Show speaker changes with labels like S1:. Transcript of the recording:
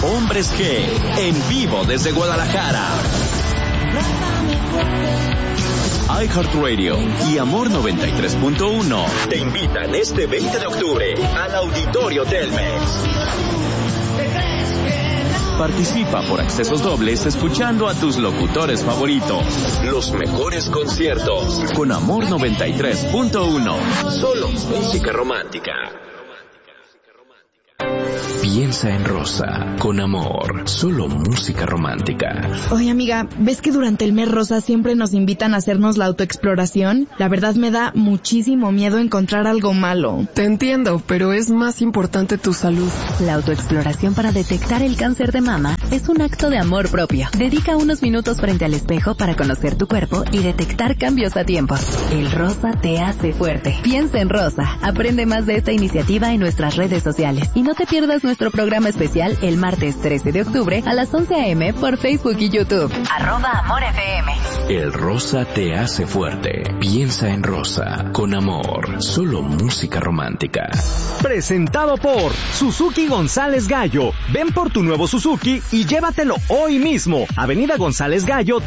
S1: Hombres G, en vivo desde Guadalajara. iHeartRadio y Amor 93.1 te invitan este 20 de octubre al Auditorio Telmex. Participa por accesos dobles escuchando a tus locutores favoritos. Los mejores conciertos con Amor 93.1. Solo música romántica. Piensa en Rosa, con Amor, solo música romántica.
S2: Oye, amiga, ¿ves que durante el mes rosa siempre nos invitan a hacernos la autoexploración? La verdad me da muchísimo miedo encontrar algo malo.
S3: Te entiendo, pero es más importante tu salud.
S4: La autoexploración para detectar el cáncer de mama es un acto de amor propio. Dedica unos minutos frente al espejo para conocer tu cuerpo y detectar cambios a tiempo. El rosa te hace fuerte. Piensa en Rosa. Aprende más de esta iniciativa en nuestras redes sociales. Y no te pierdas nuestro programa especial el martes 13 de octubre a las 11 a.m. por Facebook y YouTube. @AmorFM.
S1: El rosa te hace fuerte. Piensa en Rosa, con Amor, solo música romántica.
S5: Presentado por Suzuki González Gallo. Ven por tu nuevo Suzuki y llévatelo hoy mismo. Avenida González Gallo